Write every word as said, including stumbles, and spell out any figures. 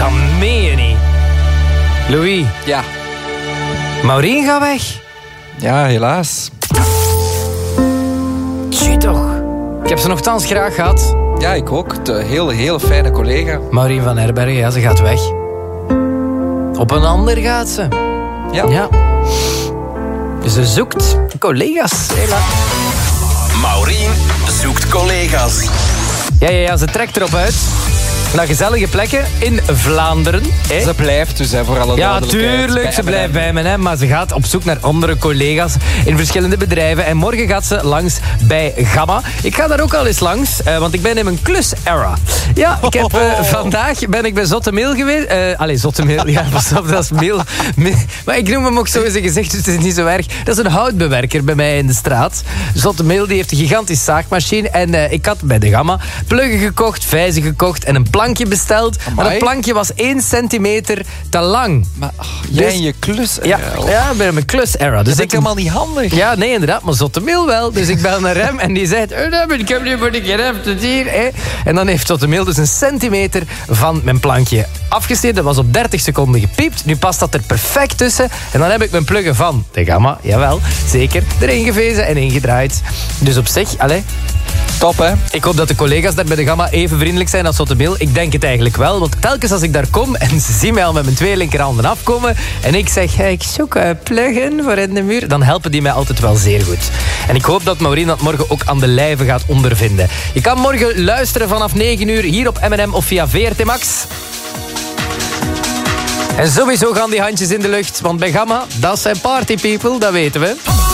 Dat meen je niet. Louis. Ja. Maureen gaat weg. Ja, helaas. Tjie toch. Ik heb ze nogthans graag gehad. Ja, ik ook. De hele, hele fijne collega. Maureen van Herbergen, ja, ze gaat weg. Op een ander gaat ze. Ja. Ja. Ze zoekt collega's. Helaas. Maureen zoekt collega's. Ja, ja, ja, ze trekt erop uit. Naar gezellige plekken in Vlaanderen. Hè? Ze blijft dus, hè, voor alle Ja, duidelijkheid. tuurlijk, Bij ze M en M. blijft bij me, hè, maar ze gaat op zoek naar andere collega's in verschillende bedrijven. En morgen gaat ze langs bij Gamma. Ik ga daar ook al eens langs, uh, want ik ben in mijn klus-era. Ja, ik heb, uh, vandaag ben ik bij Zotte Mail geweest. Uh, allee, Zotte Mail, ja, pas op, dat is mail. mail. Maar ik noem hem ook zo in zijn gezicht, dus het is niet zo erg. Dat is een houtbewerker bij mij in de straat. Zotte Mail, die heeft een gigantische zaagmachine. En uh, ik had bij de Gamma pluggen gekocht, vijzen gekocht en een plankje besteld. Amai. Maar dat plankje was één centimeter te lang. Maar oh, jij Dus- en je klus. Ja, eh, ja, ik ben in mijn klus-era. Dat Dus is ik helemaal niet handig. Ja, nee, inderdaad, maar Zotte Mail wel. Dus ik bel naar hem en die zegt... Oh, dan ik heb nu voor de keer even hier. Hè. En dan heeft Zotte Mail dus een centimeter van mijn plankje afgesneden. Dat was op dertig seconden gepiept. Nu past dat er perfect tussen. En dan heb ik mijn pluggen van de Gamma, jawel, zeker, erin gevezen en ingedraaid. Dus op zich, allez... Top, hè? Ik hoop dat de collega's daar bij de Gamma even vriendelijk zijn als Zotte Mail. Ik denk het eigenlijk wel, want telkens als ik daar kom en ze zien mij al met mijn twee linkerhanden afkomen en ik zeg, hey, ik zoek een plugin voor in de muur, dan helpen die mij altijd wel zeer goed. En ik hoop dat Maureen dat morgen ook aan de lijve gaat ondervinden. Je kan morgen luisteren vanaf negen uur hier op M en M of via V R T Max. En sowieso gaan die handjes in de lucht, want bij Gamma, dat zijn party people, dat weten we.